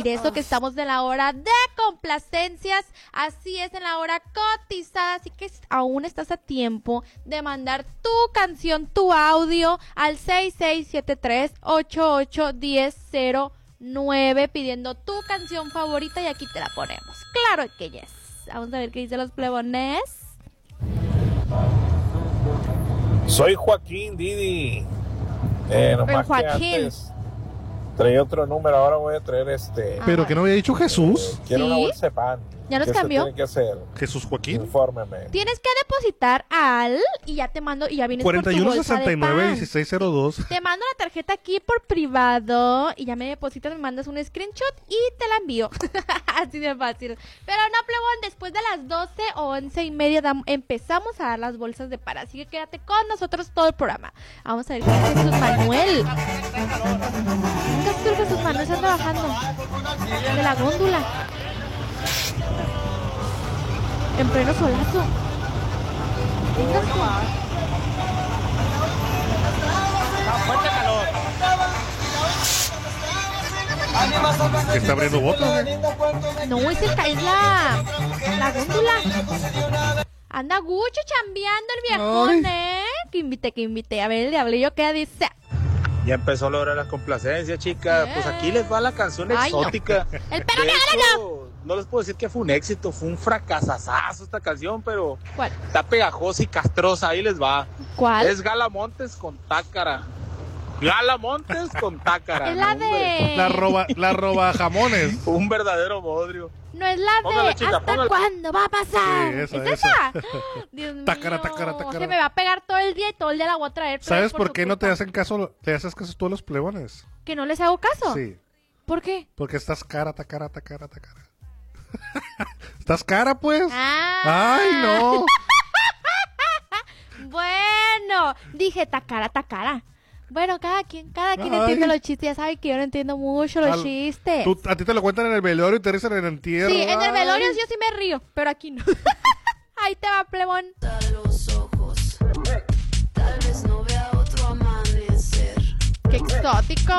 decir eso, que estamos en la hora de complacencias. Así es, en la hora cotizada. Así que aún estás a tiempo de mandar tu canción, tu audio al 6673-881009 pidiendo tu canción favorita y aquí te la ponemos. Claro que yes. Vamos a ver qué dicen los plebones. Soy Joaquín, Didi. Nomás Joaquín. que antes traía otro número, ahora voy a traer Pero que no había dicho Jesús. Quiero ¿Sí? una bolsa de pan. ¿Ya nos ¿Qué cambió? se tiene que hacer? Jesús Joaquín. Infórmeme. Tienes que depositar al y ya te mando y ya vienes por tu bolsa de 4169 pan. 1602. Te mando la tarjeta aquí por privado y ya me depositas, me mandas un screenshot y te la envío. Así de fácil. Pero no, plebón, después de las 12 o 11:30 empezamos a dar las bolsas de pan. Así que quédate con nosotros todo el programa. Vamos a ver qué dice Jesús Manuel. Jesús Manuel se anda bajando de la góndola. En pleno solazo. Venga, Fuerte calor. Está abriendo botas. no, es la góndola. Anda Gucho chambeando el viejón, Que invite. A ver, el diablillo, ¿qué dice? Ya empezó la hora de la complacencia, chicas. Pues aquí les va la canción Ay, no. exótica. El perro De negro. hecho, no les puedo decir que fue un éxito, fue un fracasazazo esta canción, pero ¿Cuál? está pegajosa y castrosa. Ahí les va. ¿Cuál? Es Gala Montes con Tácara. Gala Montes con Tácara. Es la No, hombre. de... La roba jamones. Un verdadero bodrio. No es la de... Póngala, chica, ¿Hasta póngala. cuándo va a pasar? Sí, esa, ¿Es esa? Dios mío. Tácara. Se me va a pegar todo el día y todo el día la voy a traer. pero ¿Sabes es por su qué no te culpa. hacen caso? ¿Te haces caso tú a los plebones? ¿Que no les hago caso? Sí. ¿Por qué? Porque estás cara. ¿Estás cara, pues? Ah. ¡Ay, no! Bueno, dije tacara. Bueno, cada quien Ay. entiende los chistes. Ya sabe que yo no entiendo mucho los Al- chistes. A ti te lo cuentan en el velorio y te dicen en el entierro. Sí, en el Ay. velorio yo sí me río, pero aquí no. Ahí te va, plebón. Los ojos, tal vez no vea otro amanecer. Qué exótico.